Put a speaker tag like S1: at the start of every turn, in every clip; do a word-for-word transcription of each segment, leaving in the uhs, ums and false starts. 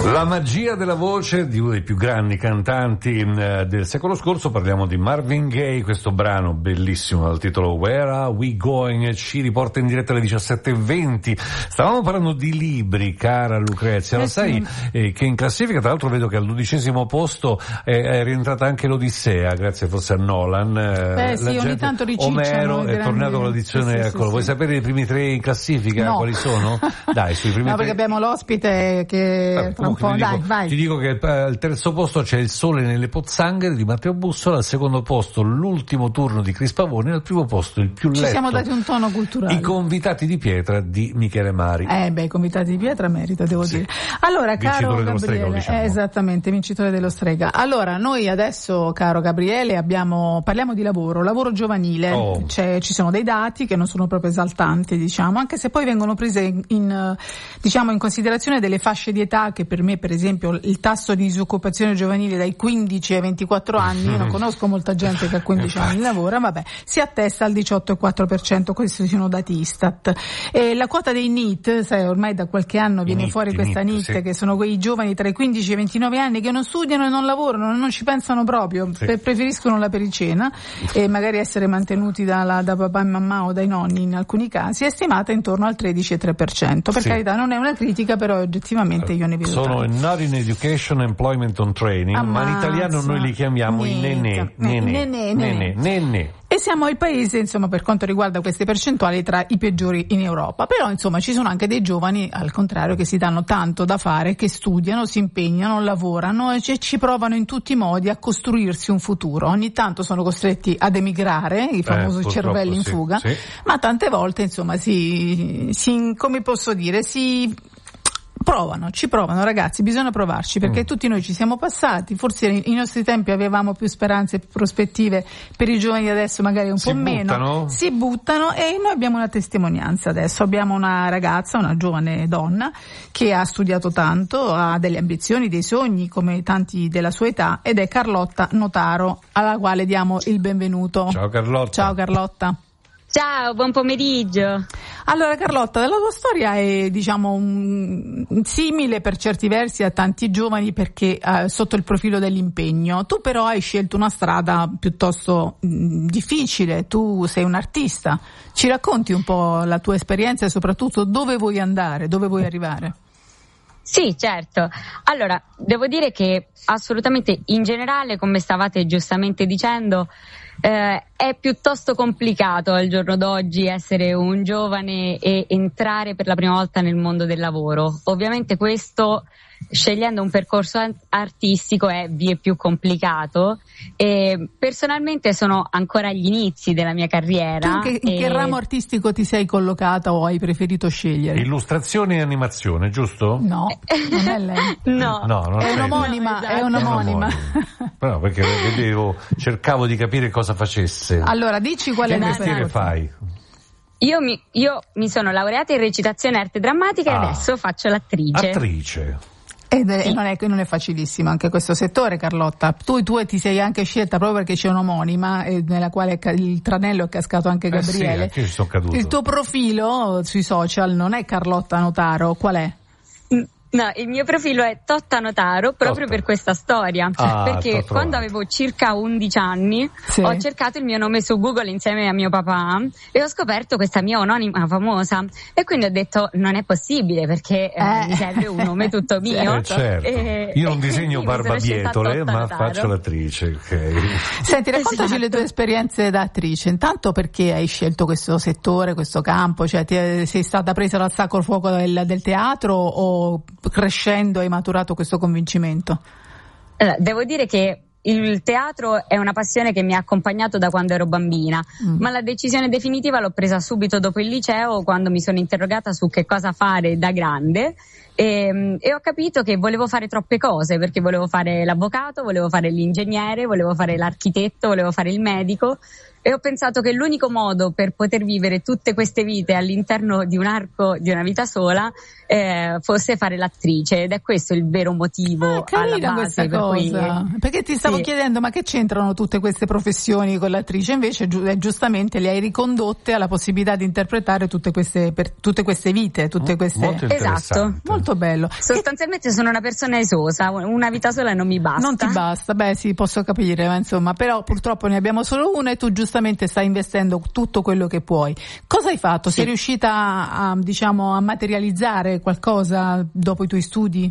S1: La magia della voce di uno dei più grandi cantanti eh, del secolo scorso. Parliamo di Marvin Gaye. Questo brano bellissimo dal titolo Where Are We Going ci riporta in diretta alle diciassette e venti. Stavamo parlando di libri, cara Lucrezia. Lo eh sai sì. eh, che in classifica, tra l'altro, vedo che al dodicesimo posto eh, è rientrata anche l'Odissea, grazie forse a Nolan.
S2: Eh, sì, ogni tanto ricicciano.
S1: Omero è
S2: grandi...
S1: tornato con l'edizione, sì, sì, eccolo. Sì, vuoi sì. sapere i primi tre in classifica?
S2: No.
S1: Quali sono? Dai, sui primi
S2: no,
S1: tre.
S2: Perché abbiamo l'ospite che
S1: eh,
S2: tra un po',
S1: ti
S2: dai,
S1: dico,
S2: vai.
S1: Ti dico che al terzo posto c'è Il sole nelle pozzanghere di Matteo Bussola, al secondo posto L'ultimo turno di Chris Pavone, al primo posto Il più letto.
S2: Ci siamo dati un tono culturale.
S1: I convitati di pietra di Michele Mari.
S2: Eh beh, i convitati di pietra merita, devo sì. dire. Allora, caro
S1: vincitore
S2: Gabriele,
S1: strega, diciamo.
S2: eh, esattamente, vincitore dello Strega. Allora, noi adesso, caro Gabriele, abbiamo parliamo di lavoro, lavoro giovanile.
S1: Oh.
S2: C'è, ci sono dei dati che non sono proprio esaltanti, diciamo, anche se poi vengono prese in, in diciamo in considerazione delle fasce di età che per me, per esempio, il tasso di disoccupazione giovanile dai quindici ai ventiquattro anni, io non conosco molta gente che a quindici anni lavora, vabbè, si attesta al diciotto virgola quattro per cento, questi sono dati Istat. E la quota dei N I T, sai, ormai da qualche anno viene
S1: N I T,
S2: fuori questa N I T,
S1: sì.
S2: che sono quei giovani tra i quindici e i ventinove anni che non studiano e non lavorano, non ci pensano proprio,
S1: sì.
S2: pre- preferiscono la pericena e magari essere mantenuti dalla, da papà e mamma o dai nonni in alcuni casi, è stimata intorno al tredici virgola tre per cento. Per
S1: sì.
S2: carità, non è una critica, però oggettivamente io ne vedo
S1: sono
S2: tanti.
S1: not in education, employment on training,
S2: Ammazza.
S1: ma in italiano noi li chiamiamo i nenè, nenè,
S2: nenè,
S1: nenè, nenè.
S2: E siamo il paese, insomma, per quanto riguarda queste percentuali, tra i peggiori in Europa. Però, insomma, ci sono anche dei giovani, al contrario, che si danno tanto da fare, che studiano, si impegnano, lavorano e ci provano in tutti i modi a costruirsi un futuro. Ogni tanto sono costretti ad emigrare, i famosi
S1: eh,
S2: cervelli in
S1: sì,
S2: fuga,
S1: sì.
S2: ma tante volte, insomma, si, si, come posso dire, si... Provano, ci provano ragazzi, bisogna provarci perché mm. tutti noi ci siamo passati, forse i nostri tempi avevamo più speranze e più prospettive, per i giovani adesso magari un
S1: si
S2: po'
S1: buttano.
S2: meno, si buttano e noi abbiamo una testimonianza adesso, abbiamo una ragazza, una giovane donna che ha studiato tanto, ha delle ambizioni, dei sogni come tanti della sua età ed è Carlotta Notaro, alla quale diamo il benvenuto.
S1: Ciao Carlotta.
S2: Ciao Carlotta.
S3: Ciao, buon pomeriggio.
S2: Allora Carlotta, la tua storia è diciamo un, simile per certi versi a tanti giovani perché eh, sotto il profilo dell'impegno. Tu però hai scelto una strada piuttosto mh, difficile, tu sei un artista. Ci racconti un po' la tua esperienza e soprattutto dove vuoi andare, dove vuoi arrivare?
S3: Sì, certo. Allora, devo dire che assolutamente in generale, come stavate giustamente dicendo, eh, è piuttosto complicato al giorno d'oggi essere un giovane e entrare per la prima volta nel mondo del lavoro. Ovviamente questo, scegliendo un percorso artistico, è vie più complicato e personalmente sono ancora agli inizi della mia carriera.
S2: Tu in che, in
S3: e...
S2: che ramo artistico ti sei collocata o hai preferito scegliere?
S1: Illustrazione e animazione, giusto?
S2: No, non è lei.
S3: No,
S1: no non
S2: è un'omonima,
S3: no, esatto.
S2: è un'omonima.
S1: No, perché vedevo, cercavo di capire cosa facesse.
S2: Allora, dici qual
S1: che
S2: è la
S1: mestiere fai?
S3: Io mi, io mi sono laureata in recitazione e arte drammatica
S1: ah,
S3: e adesso faccio l'attrice.
S1: Attrice.
S2: Ed è, sì. non, è, non è facilissimo anche questo settore, Carlotta. Tu, tu ti sei anche scelta proprio perché c'è un'omonima eh, nella quale il tranello è cascato anche Gabriele.
S1: Eh sì, anche ci sono caduto.
S2: Il tuo profilo sui social non è Carlotta Notaro, qual è?
S3: No, il mio profilo è Totta Notaro proprio
S1: Totta.
S3: per questa storia,
S1: ah,
S3: perché quando avevo circa undici anni
S2: sì.
S3: ho cercato il mio nome su Google insieme a mio papà e ho scoperto questa mia omonima famosa e quindi ho detto non è possibile perché eh. Eh, mi serve un nome tutto mio.
S1: Eh, certo. e, io non disegno barbabietole ma
S3: Notaro.
S1: Faccio l'attrice. Okay.
S2: Senti, raccontaci
S3: esatto.
S2: le tue esperienze da attrice. Intanto perché hai scelto questo settore, questo campo? Cioè ti è, sei stata presa dal sacro fuoco del, del teatro o crescendo hai maturato questo convincimento?
S3: Allora, devo dire che il teatro è una passione che mi ha accompagnato da quando ero bambina, mm. ma la decisione definitiva l'ho presa subito dopo il liceo, quando mi sono interrogata su che cosa fare da grande e, e ho capito che volevo fare troppe cose, perché volevo fare l'avvocato, volevo fare l'ingegnere, volevo fare l'architetto, volevo fare il medico. E ho pensato che l'unico modo per poter vivere tutte queste vite all'interno di un arco di una vita sola eh, fosse fare l'attrice, ed è questo il vero motivo
S2: ah,
S3: alla base
S2: questa
S3: per
S2: cosa.
S3: cui...
S2: Perché ti stavo
S3: sì.
S2: chiedendo ma che c'entrano tutte queste professioni con l'attrice, invece gi- giustamente le hai ricondotte alla possibilità di interpretare tutte queste per tutte queste vite, tutte queste
S1: molto
S3: esatto,
S2: molto molto bello.
S3: Sostanzialmente che... sono una persona esosa, una vita sola non mi basta.
S2: Non ti basta, beh sì, posso capire, ma insomma, però purtroppo ne abbiamo solo una e tu giustamente stai investendo tutto quello che puoi. Cosa hai fatto? Sì. Sei riuscita a, diciamo, a materializzare qualcosa dopo i tuoi studi?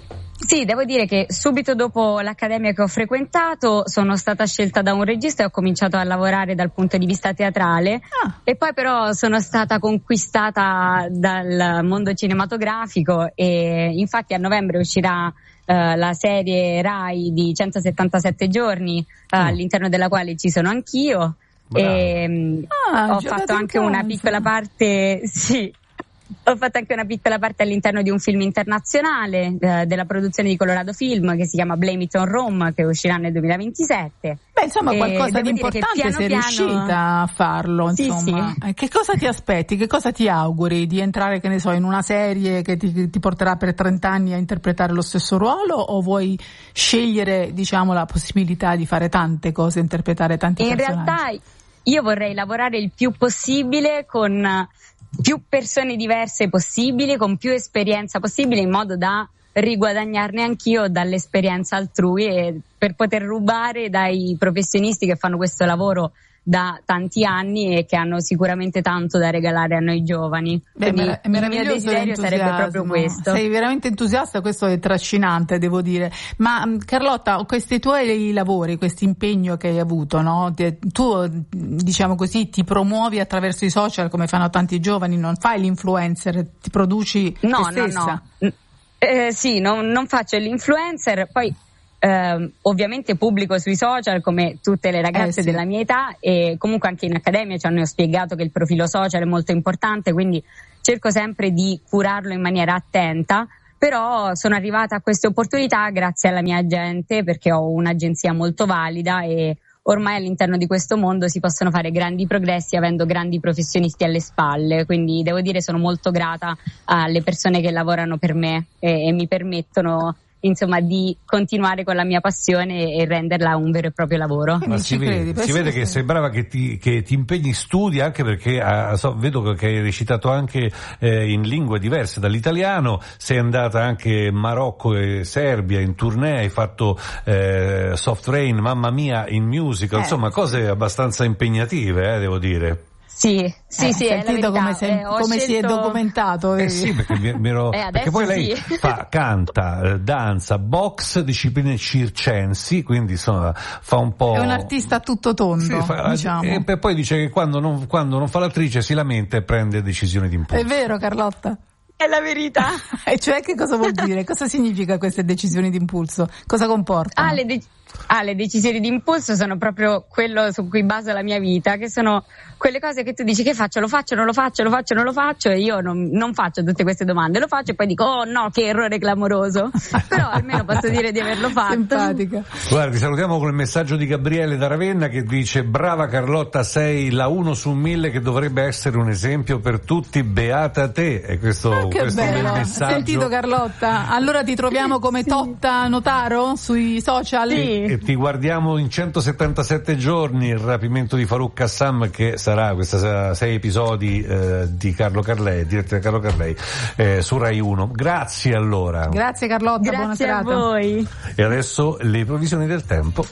S3: Sì, devo dire che subito dopo l'accademia che ho frequentato sono stata scelta da un regista e ho cominciato a lavorare dal punto di vista teatrale ah. e poi però sono stata conquistata dal mondo cinematografico e infatti a novembre uscirà Uh, la serie Rai di centosettantasette giorni uh, oh. all'interno della quale ci sono anch'io. Bravo. E ah, ho fatto anche una piccola parte sì ho fatto anche una piccola parte all'interno di un film internazionale eh, della produzione di Colorado Film che si chiama Blame It on Rome, che uscirà nel duemilaventisette.
S2: Beh, insomma, qualcosa di importante sei piano... riuscita a farlo, insomma. Sì, sì. Che cosa ti aspetti? Che cosa ti auguri? Di entrare, che ne so, in una serie che ti, ti porterà per trenta anni a interpretare lo stesso ruolo, o vuoi scegliere, diciamo, la possibilità di fare tante cose, interpretare tanti
S3: in
S2: personaggi?
S3: In realtà io vorrei lavorare il più possibile con più persone diverse possibili, con più esperienza possibile, in modo da riguadagnarne anch'io dall'esperienza altrui e per poter rubare dai professionisti che fanno questo lavoro da tanti anni e che hanno sicuramente tanto da regalare a noi giovani.
S2: Beh,
S3: Quindi
S2: è meraviglioso,
S3: il mio desiderio sarebbe proprio questo.
S2: Sei veramente entusiasta, questo è trascinante, devo dire. Ma Carlotta, questi tuoi lavori, questo impegno che hai avuto, no? Tu, diciamo così, ti promuovi attraverso i social come fanno tanti giovani, non fai l'influencer, ti produci
S3: no,
S2: te stessa?
S3: No, no. Eh, sì, non, non faccio l'influencer, poi Uh, ovviamente pubblico sui social come tutte le ragazze eh, sì. della mia età, e comunque anche in accademia ci hanno spiegato che il profilo social è molto importante, quindi cerco sempre di curarlo in maniera attenta, però sono arrivata a queste opportunità grazie alla mia agente, perché ho un'agenzia molto valida e ormai all'interno di questo mondo si possono fare grandi progressi avendo grandi professionisti alle spalle, quindi devo dire sono molto grata alle persone che lavorano per me e, e mi permettono insomma di continuare con la mia passione e renderla un vero e proprio lavoro.
S1: Ma si vede, si vede che sei brava, che ti, che ti impegni, studi, anche perché ah, so, vedo che hai recitato anche eh, in lingue diverse dall'italiano, sei andata anche in Marocco e Serbia in tournée, hai fatto eh, Soft Rain, Mamma Mia in musical, eh, insomma cose abbastanza impegnative, eh, devo dire.
S3: Sì, sì,
S2: eh,
S3: sì, è la verità.
S2: come, se,
S3: eh,
S2: come
S3: scelto...
S2: si è documentato.
S1: Eh sì, perché, mi, mi ero...
S3: eh,
S1: perché poi lei
S3: sì.
S1: fa, canta, danza, box, discipline circensi, quindi insomma fa un po'...
S2: È un artista a tutto tondo, sì, fa... diciamo.
S1: E poi dice che quando non, quando non fa l'attrice si lamenta e prende decisioni di impulso.
S2: È vero, Carlotta?
S3: È la verità.
S2: E cioè che cosa vuol dire? Cosa significa queste decisioni di impulso? Cosa comportano?
S3: Ah, le, de- ah, le decisioni di impulso sono proprio quello su cui baso la mia vita, che sono quelle cose che tu dici: che faccio? Lo faccio, non lo faccio, lo faccio, non lo faccio, e io non, non faccio tutte queste domande, lo faccio e poi dico: oh no, che errore clamoroso. Però almeno posso dire di averlo fatto.
S2: Simpatica.
S1: Guardi, salutiamo con il messaggio di Gabriele da Ravenna che dice: brava Carlotta, sei la uno su mille che dovrebbe essere un esempio per tutti, beata te. E questo,
S2: ah, che
S1: questo
S2: bello.
S1: è il messaggio.
S2: Sentito, Carlotta? Allora ti troviamo come sì. Totta Notaro sui social?
S3: Sì.
S1: E ti guardiamo in centosettantasette giorni, il rapimento di Farouk Kassam, che sarà questa sera, sei episodi eh, di Carlo Carlei, diretti da Carlo Carlei, eh, su Rai uno. Grazie allora.
S2: Grazie Carlotta,
S3: grazie
S2: buona serata.
S3: A voi.
S1: E adesso le previsioni del tempo.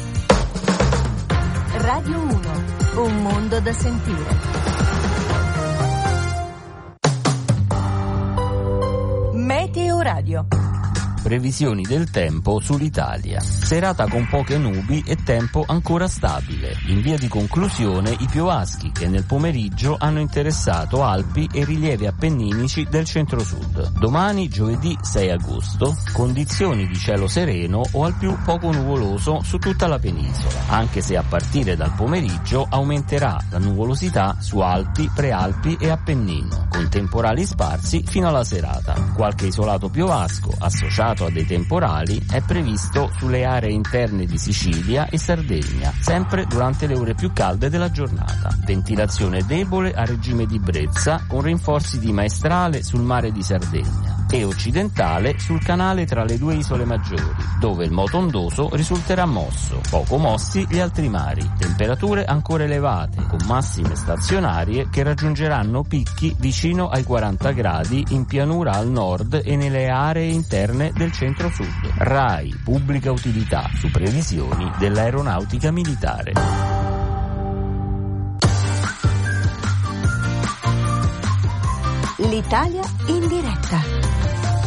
S4: Radio uno, un mondo da sentire. Meteo Radio.
S5: Previsioni del tempo sull'Italia. Serata con poche nubi e tempo ancora stabile. In via di conclusione i piovaschi che nel pomeriggio hanno interessato Alpi e rilievi appenninici del centro-sud. Domani, giovedì sei agosto, condizioni di cielo sereno o al più poco nuvoloso su tutta la penisola, anche se a partire dal pomeriggio aumenterà la nuvolosità su Alpi, Prealpi e Appennino, con temporali sparsi fino alla serata. Qualche isolato piovasco associato a dei temporali è previsto sulle aree interne di Sicilia e Sardegna, sempre durante le ore più calde della giornata. Ventilazione debole a regime di brezza con rinforzi di maestrale sul mare di Sardegna. e occidentale sul canale tra le due isole maggiori, dove il moto ondoso risulterà mosso, poco mossi gli altri mari. Temperature ancora elevate, con massime stazionarie che raggiungeranno picchi vicino ai quaranta gradi in pianura al nord e nelle aree interne del centro-sud. RAI, pubblica utilità, su previsioni dell'aeronautica militare.
S4: L'Italia in diretta.